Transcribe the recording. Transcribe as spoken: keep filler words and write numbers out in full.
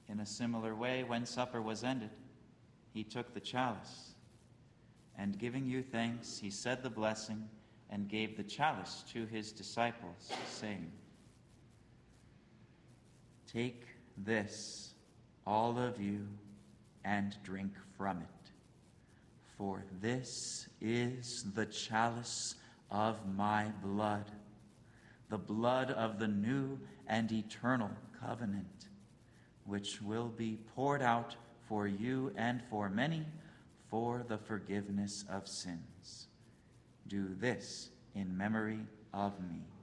In a similar way, when supper was ended, he took the chalice, and giving you thanks, he said the blessing and gave the chalice to his disciples, saying, "Take this, all of you, and drink from it, for this is the chalice of my blood, the blood of the new and eternal covenant, which will be poured out for you and for many for the forgiveness of sins. Do this in memory of me."